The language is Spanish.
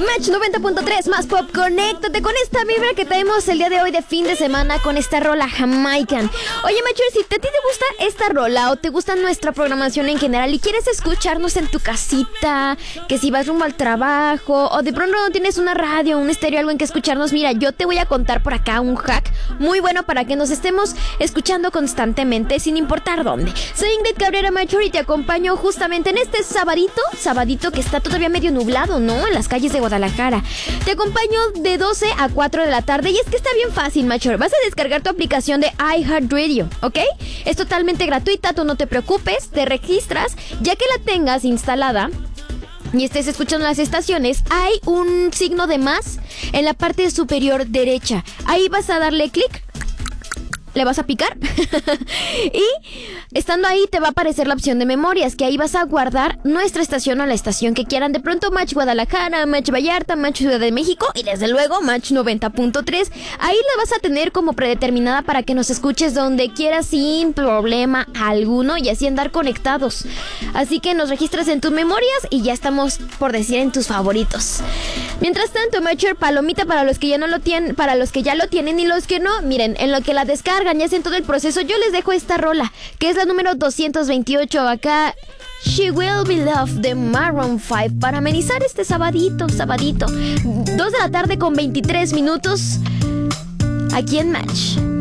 Match 90.3 más pop, conéctate con esta vibra que traemos el día de hoy de fin de semana con esta rola Jamaican. Oye, Macho, si a ti te gusta esta rola o te gusta nuestra programación en general y quieres escucharnos en tu casita, que si vas rumbo al trabajo o de pronto no tienes una radio, un estéreo, algo en que escucharnos, mira, yo te voy a contar por acá un hack muy bueno para que nos estemos escuchando constantemente sin importar dónde. Soy Ingrid Cabrera, Macho, y te acompaño justamente en este sabadito que está todavía medio nublado, ¿no? En las calles de Guadalajara. Te acompaño de 12 a 4 de la tarde y es que está bien fácil, Macho. Vas a descargar tu aplicación de iHeartRadio, ¿ok? Es totalmente gratuita, tú no te preocupes, te registras, ya que la tengas instalada y estés escuchando las estaciones, hay un signo de más en la parte superior derecha. Ahí vas a darle clic, le vas a picar y estando ahí te va a aparecer la opción de memorias, que ahí vas a guardar nuestra estación o la estación que quieran. De pronto Match Guadalajara, Match Vallarta, Match Ciudad de México y desde luego Match 90.3. Ahí la vas a tener como predeterminada para que nos escuches donde quieras sin problema alguno y así andar conectados. Así que nos registras en tus memorias y ya estamos, por decir, en tus favoritos. Mientras tanto, Match, palomita para los que ya no lo tienen, para los que ya lo tienen y los que no, miren, en lo que la descargan y hacen todo el proceso, yo les dejo esta rola, que es la número 228 acá, She Will Be Loved de Maroon 5, para amenizar este sabadito. 2 de la tarde con 23 minutos aquí en Match.